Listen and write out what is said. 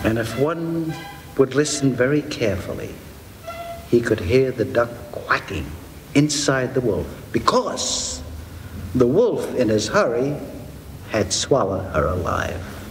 And if one would listen very carefully, he could hear the duck quacking inside the wolf, because the wolf, in his hurry, had swallowed her alive.